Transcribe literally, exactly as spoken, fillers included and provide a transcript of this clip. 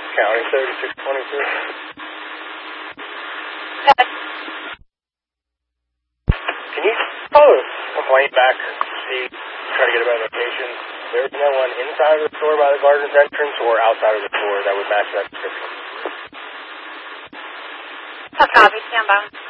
County thirty-six twenty-three. Okay. Can you follow a complaint back, see, try to get a better location? There was no one inside of the store by the garden's entrance or outside of the store that would match that description. Copy, stand by.